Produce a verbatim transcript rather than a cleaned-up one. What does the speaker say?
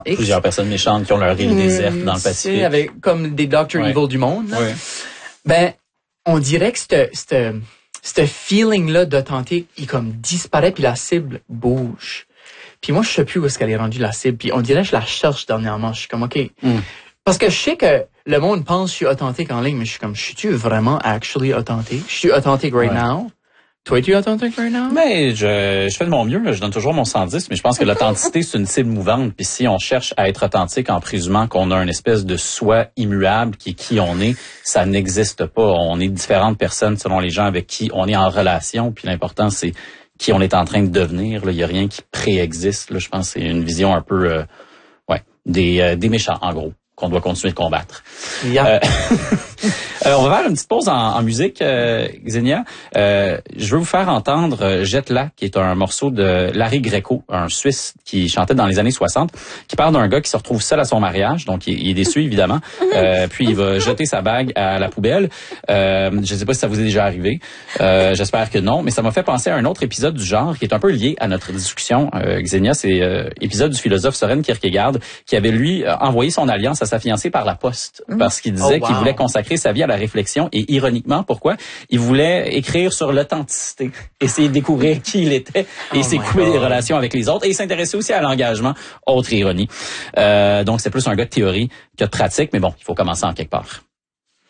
Plusieurs personnes méchantes qui ont leur île déserte dans le Pacifique. Avec, comme des docteur ouais. Evil du monde. Ouais. Ben, on dirait que ce ce feeling-là d'authentique, il comme disparaît puis la cible bouge. Puis moi, je sais plus où est-ce qu'elle est rendue, la cible. Puis on dirait que je la cherche dernièrement. Je suis comme, OK. Mm. Parce que je sais que le monde pense que je suis authentique en ligne, mais je suis comme, je suis-tu vraiment actually authentique? Je suis authentique right ouais. now? Toi, es-tu authentique right now? Mais je, je fais de mon mieux. Je donne toujours mon cent dix, mais je pense que l'authenticité, c'est une cible mouvante. Puis si on cherche à être authentique en présumant qu'on a une espèce de soi immuable qui est qui on est, ça n'existe pas. On est différentes personnes selon les gens avec qui on est en relation. Puis l'important, c'est qui on est en train de devenir. Là, il y a rien qui préexiste. Là, je pense que c'est une vision un peu, euh, ouais, des, euh, des méchants, en gros, qu'on doit continuer de combattre. Yeah. Euh, euh, on va faire une petite pause en, en musique, euh, Xenia. Euh, je veux vous faire entendre euh, Jette-la, qui est un morceau de Larry Greco, un Suisse qui chantait dans les années soixante, qui parle d'un gars qui se retrouve seul à son mariage, donc il, il est déçu évidemment, euh, puis il va jeter sa bague à la poubelle. Euh, je ne sais pas si ça vous est déjà arrivé, euh, j'espère que non, mais ça m'a fait penser à un autre épisode du genre qui est un peu lié à notre discussion, euh, Xenia, c'est euh, épisode du philosophe Søren Kierkegaard, qui avait lui euh, envoyé son alliance à sa fiancée par la poste, parce qu'il disait oh, wow. qu'il voulait consacrer sa vie à la réflexion et ironiquement, pourquoi? Il voulait écrire sur l'authenticité, essayer de découvrir qui il était et oh s'écouper des relations avec les autres et s'intéresser aussi à l'engagement, autre ironie. Euh, donc c'est plus un gars de théorie que de pratique, mais bon, il faut commencer en quelque part.